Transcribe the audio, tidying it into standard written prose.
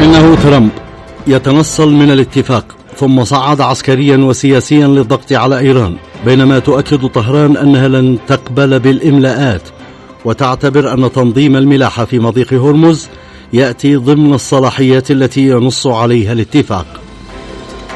إنه ترامب يتنصل من الاتفاق ثم صعد عسكريا وسياسيا للضغط على إيران، بينما تؤكد طهران أنها لن تقبل بالإملاءات وتعتبر أن تنظيم الملاحة في مضيق هرمز يأتي ضمن الصلاحيات التي ينص عليها الاتفاق.